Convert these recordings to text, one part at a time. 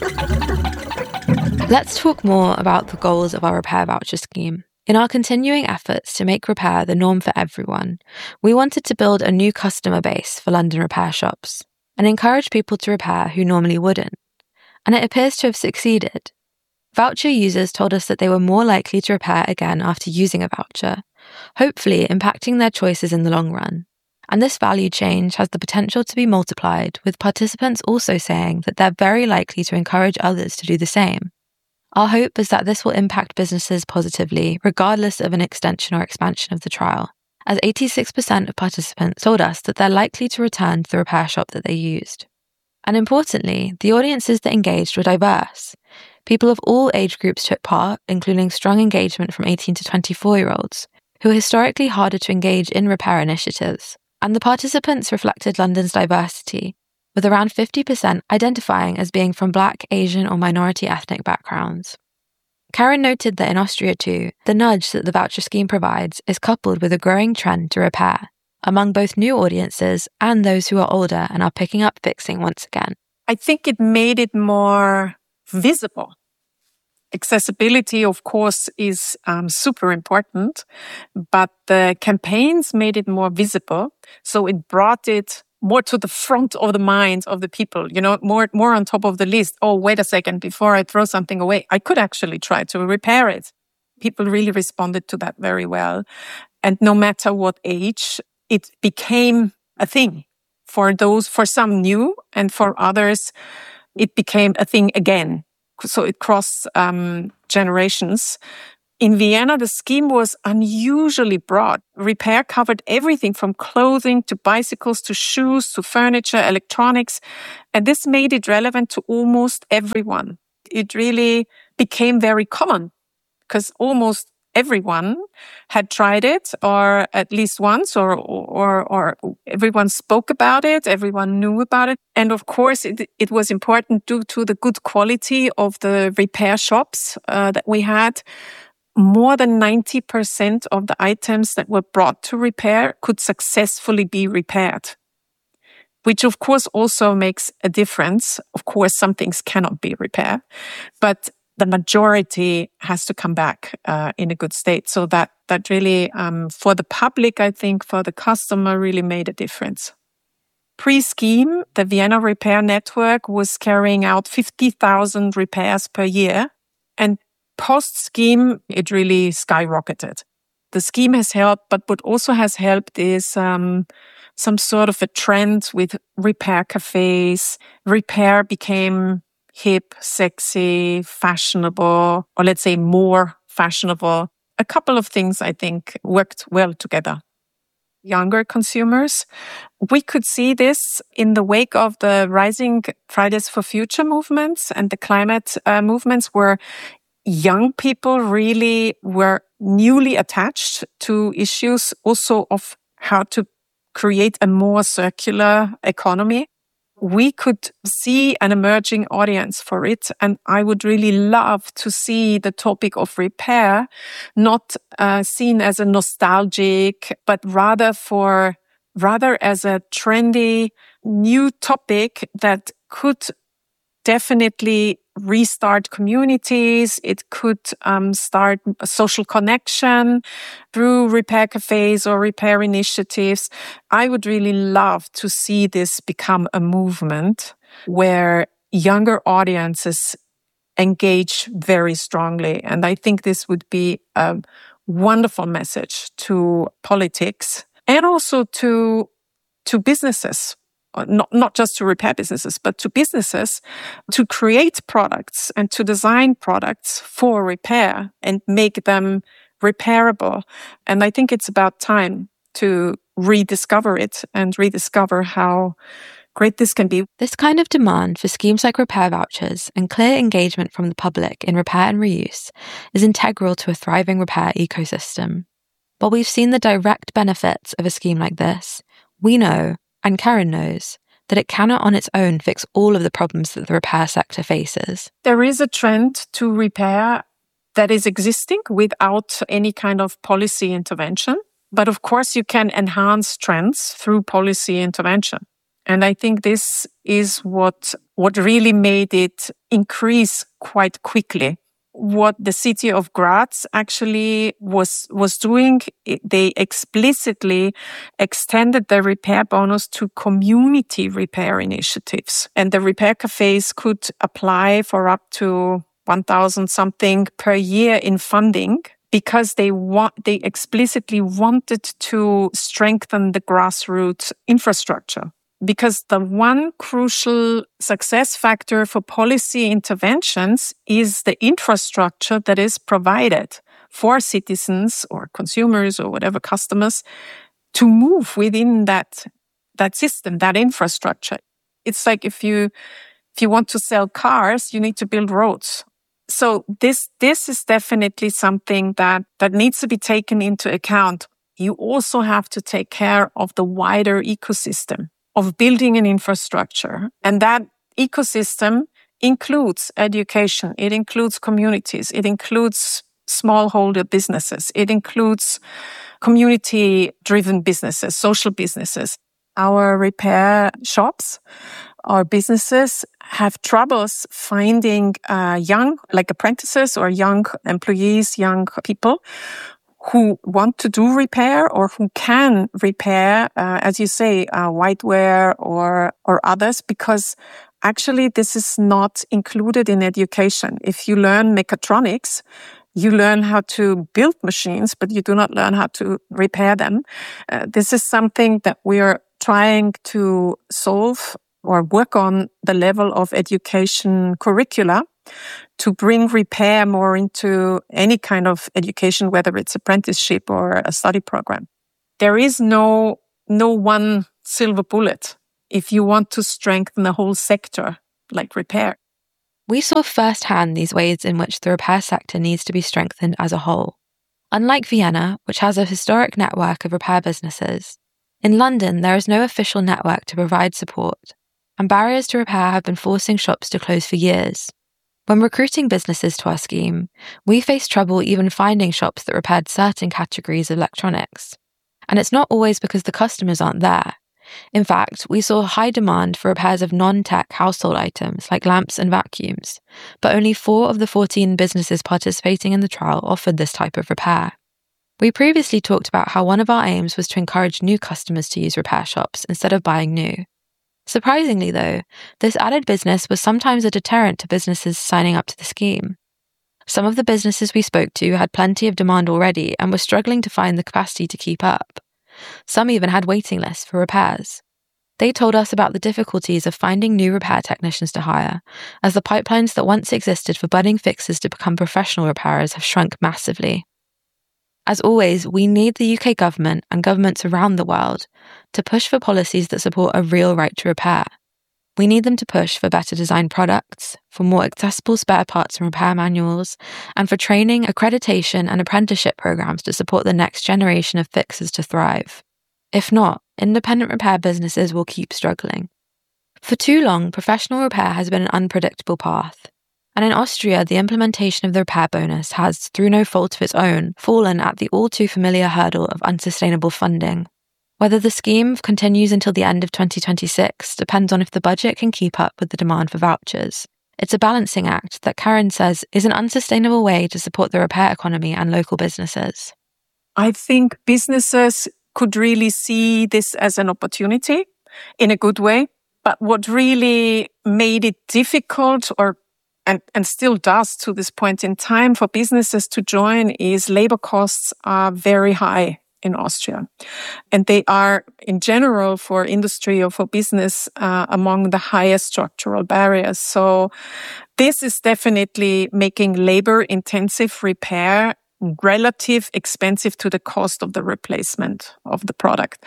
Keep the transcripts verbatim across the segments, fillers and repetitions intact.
Let's talk more about the goals of our repair voucher scheme. In our continuing efforts to make repair the norm for everyone, we wanted to build a new customer base for London repair shops and encourage people to repair who normally wouldn't. And it appears to have succeeded. Voucher users told us that they were more likely to repair again after using a voucher, hopefully impacting their choices in the long run. And this value change has the potential to be multiplied, with participants also saying that they're very likely to encourage others to do the same. Our hope is that this will impact businesses positively, regardless of an extension or expansion of the trial, as eighty-six percent of participants told us that they're likely to return to the repair shop that they used. And importantly, the audiences that engaged were diverse. People of all age groups took part, including strong engagement from eighteen to twenty-four-year-olds, who are historically harder to engage in repair initiatives. And the participants reflected London's diversity, with around fifty percent identifying as being from Black, Asian, or minority ethnic backgrounds. Karen noted that in Austria too, the nudge that the voucher scheme provides is coupled with a growing trend to repair, among both new audiences and those who are older and are picking up fixing once again. I think it made it more visible. Accessibility, of course, is um, super important, but the campaigns made it more visible. So it brought it more to the front of the minds of the people, you know, more, more on top of the list. Oh, wait a second, before I throw something away, I could actually try to repair it. People really responded to that very well. And no matter what age, it became a thing. For those, for some new, and for others, it became a thing again. So it crossed um, generations. In Vienna, the scheme was unusually broad. Repair covered everything from clothing to bicycles to shoes to furniture, electronics. And this made it relevant to almost everyone. It really became very common because almost everyone had tried it, or at least once, or, or, or everyone spoke about it, everyone knew about it. And of course, it, it was important due to the good quality of the repair shops uh, that we had. More than ninety percent of the items that were brought to repair could successfully be repaired, which of course also makes a difference. Of course, some things cannot be repaired, but the majority has to come back uh, in a good state. So that that really, um, for the public, I think, for the customer, really made a difference. Pre-scheme, the Vienna Repair Network was carrying out fifty thousand repairs per year, and post-scheme, it really skyrocketed. The scheme has helped, but what also has helped is um, some sort of a trend with repair cafes. Repair became hip, sexy, fashionable, or let's say more fashionable. A couple of things, I think, worked well together. Younger consumers, we could see this in the wake of the rising Fridays for Future movements and the climate uh, movements, where young people really were newly attached to issues also of how to create a more circular economy. We could see an emerging audience for it, and I would really love to see the topic of repair not uh, seen as a nostalgic, but rather for rather as a trendy new topic that could definitely restart communities. It could um, start a social connection through repair cafes or repair initiatives. I would really love to see this become a movement where younger audiences engage very strongly. And I think this would be a wonderful message to politics and also to, to businesses. Not, not just to repair businesses, but to businesses to create products and to design products for repair and make them repairable. And I think it's about time to rediscover it and rediscover how great this can be. This kind of demand for schemes like repair vouchers and clear engagement from the public in repair and reuse is integral to a thriving repair ecosystem. While we've seen the direct benefits of a scheme like this, we know, and Karen knows, that it cannot on its own fix all of the problems that the repair sector faces. There is a trend to repair that is existing without any kind of policy intervention. But of course, you can enhance trends through policy intervention. And I think this is what, what really made it increase quite quickly. What the city of Graz actually was was doing, they explicitly extended the repair bonus to community repair initiatives. And the repair cafes could apply for up to one thousand something per year in funding because they want, they explicitly wanted to strengthen the grassroots infrastructure. Because the one crucial success factor for policy interventions is the infrastructure that is provided for citizens or consumers or whatever customers to move within that, that system, that infrastructure. It's like if you, if you want to sell cars, you need to build roads. So this, this is definitely something that, that needs to be taken into account. You also have to take care of the wider ecosystem of building an infrastructure. And that ecosystem includes education, it includes communities, it includes smallholder businesses, it includes community-driven businesses, social businesses. Our repair shops, our businesses have troubles finding uh, young, like apprentices or young employees, young people who want to do repair or who can repair, uh, as you say, uh, whiteware or or others, because actually this is not included in education. If you learn mechatronics, you learn how to build machines, but you do not learn how to repair them. Uh, this is something that we are trying to solve or work on the level of education curricula to bring repair more into any kind of education, whether it's apprenticeship or a study program. There is no, no one silver bullet if you want to strengthen the whole sector, like repair. We saw firsthand these ways in which the repair sector needs to be strengthened as a whole. Unlike Vienna, which has a historic network of repair businesses, in London there is no official network to provide support, and barriers to repair have been forcing shops to close for years. When recruiting businesses to our scheme, we faced trouble even finding shops that repaired certain categories of electronics. And it's not always because the customers aren't there. In fact, we saw high demand for repairs of non-tech household items like lamps and vacuums, but only four of the fourteen businesses participating in the trial offered this type of repair. We previously talked about how one of our aims was to encourage new customers to use repair shops instead of buying new. Surprisingly, though, this added business was sometimes a deterrent to businesses signing up to the scheme. Some of the businesses we spoke to had plenty of demand already and were struggling to find the capacity to keep up. Some even had waiting lists for repairs. They told us about the difficulties of finding new repair technicians to hire, as the pipelines that once existed for budding fixers to become professional repairers have shrunk massively. As always, we need the U K government and governments around the world to push for policies that support a real right to repair. We need them to push for better designed products, for more accessible spare parts and repair manuals, and for training, accreditation, and apprenticeship programs to support the next generation of fixers to thrive. If not, independent repair businesses will keep struggling. For too long, professional repair has been an unpredictable path. And in Austria, the implementation of the repair bonus has, through no fault of its own, fallen at the all-too-familiar hurdle of unsustainable funding. Whether the scheme continues until the end of twenty twenty-six depends on if the budget can keep up with the demand for vouchers. It's a balancing act that Karin says is an unsustainable way to support the repair economy and local businesses. I think businesses could really see this as an opportunity in a good way. But what really made it difficult or And, and still does to this point in time for businesses to join is labor costs are very high in Austria. And they are, in general, for industry or for business, uh, among the highest structural barriers. So this is definitely making labor-intensive repair relative expensive to the cost of the replacement of the product.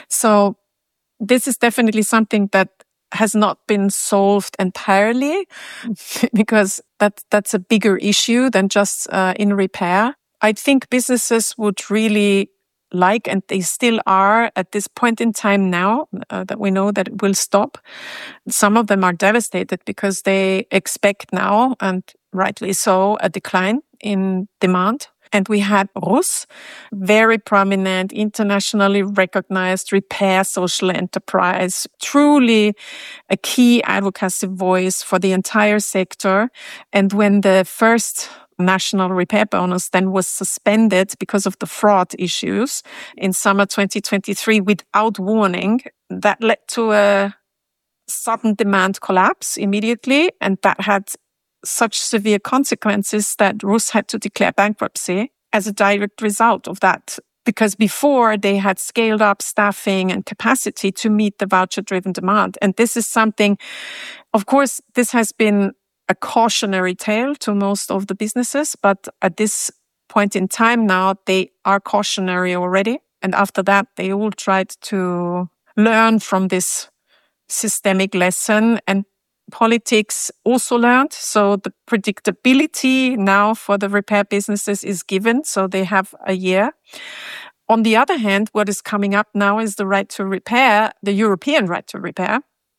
So this is definitely something that has not been solved entirely because that that's a bigger issue than just uh, in repair. I think businesses would really like, and they still are at this point in time now uh, that we know that it will stop. Some of them are devastated because they expect now, and rightly so, a decline in demand. And we had R U S, very prominent, internationally recognized repair social enterprise, truly a key advocacy voice for the entire sector. And when the first national repair bonus then was suspended because of the fraud issues in summer twenty twenty-three without warning, that led to a sudden demand collapse immediately. And that had such severe consequences that R U S had to declare bankruptcy as a direct result of that. Because before they had scaled up staffing and capacity to meet the voucher-driven demand. And this is something, of course, this has been a cautionary tale to most of the businesses, but at this point in time now, they are cautionary already. And after that, they all tried to learn from this systemic lesson, and politics also learned. So the predictability now for the repair businesses is given. So they have a year. On the other hand, what is coming up now is the right to repair, the European right to repair.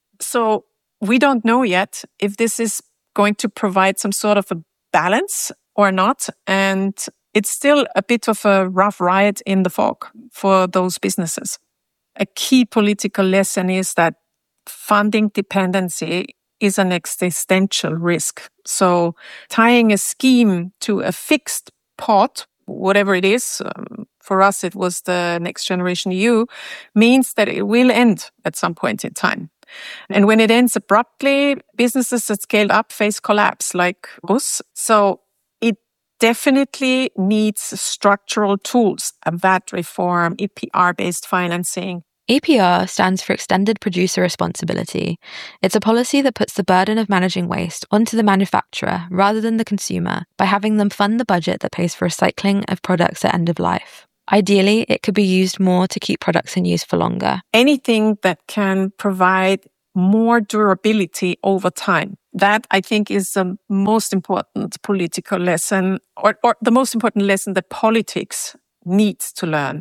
So we don't know yet if this is going to provide some sort of a balance or not. And it's still a bit of a rough ride in the fog for those businesses. A key political lesson is that funding dependency is an existential risk. So tying a scheme to a fixed pot, whatever it is, um, for us it was the Next Generation E U, means that it will end at some point in time. And when it ends abruptly, businesses that scaled up face collapse like R U S. So it definitely needs structural tools, a V A T reform, E P R-based financing. E P R stands for Extended Producer Responsibility. It's a policy that puts the burden of managing waste onto the manufacturer rather than the consumer by having them fund the budget that pays for recycling of products at end of life. Ideally, it could be used more to keep products in use for longer. Anything that can provide more durability over time. That, I think, is the most important political lesson, or, or the most important lesson that politics needs to learn.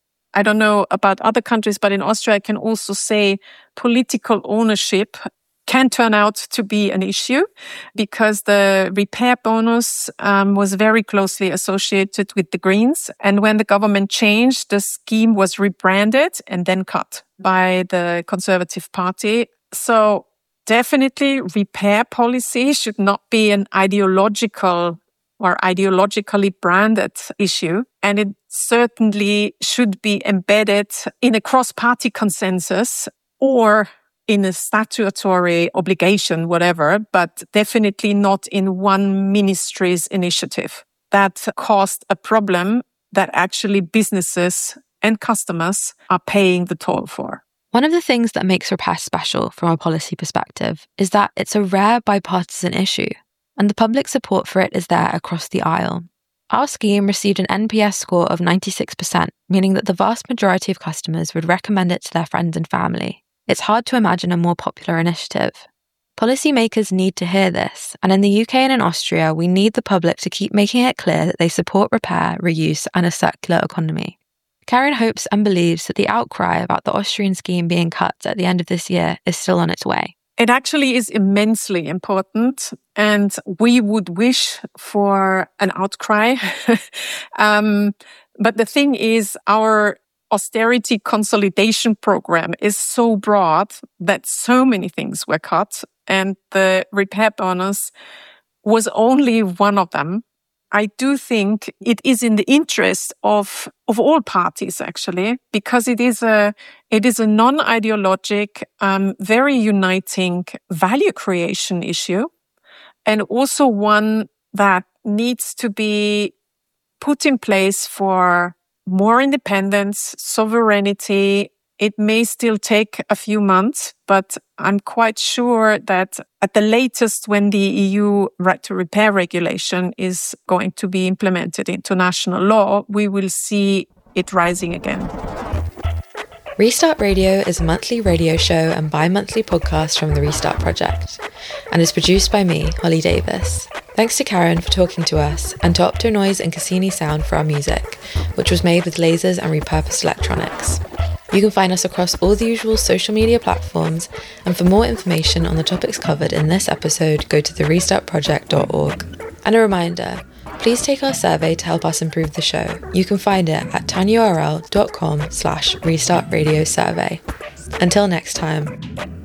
I don't know about other countries, but in Austria, I can also say political ownership can turn out to be an issue because the repair bonus um, was very closely associated with the Greens. And when the government changed, the scheme was rebranded and then cut by the Conservative Party. So definitely repair policy should not be an ideological or ideologically branded issue. And it certainly should be embedded in a cross-party consensus or in a statutory obligation, whatever, but definitely not in one ministry's initiative. That caused a problem that actually businesses and customers are paying the toll for. One of the things that makes repair special from a policy perspective is that it's a rare bipartisan issue, and the public support for it is there across the aisle. Our scheme received an N P S score of ninety-six percent, meaning that the vast majority of customers would recommend it to their friends and family. It's hard to imagine a more popular initiative. Policymakers need to hear this, and in the U K and in Austria, we need the public to keep making it clear that they support repair, reuse, and a circular economy. Karen hopes and believes that the outcry about the Austrian scheme being cut at the end of this year is still on its way. It actually is immensely important, and we would wish for an outcry. um, but the thing is, our austerity consolidation program is so broad that so many things were cut, and the repair bonus was only one of them. I do think it is in the interest of of all parties, actually, because it is a it is a non-ideologic, um, very uniting value creation issue, and also one that needs to be put in place for more independence, sovereignty. It may still take a few months, but I'm quite sure that at the latest, when the E U right to repair regulation is going to be implemented into national law, we will see it rising again. Restart Radio is a monthly radio show and bi-monthly podcast from the Restart Project, and is produced by me, Holly Davis. Thanks to Karen for talking to us, and to Optonoise and Cassini Sound for our music, which was made with lasers and repurposed electronics. You can find us across all the usual social media platforms, and for more information on the topics covered in this episode, go to the restart project dot org. And a reminder, please take our survey to help us improve the show. You can find it at tinyurl dot com slash restart radio survey. Until next time.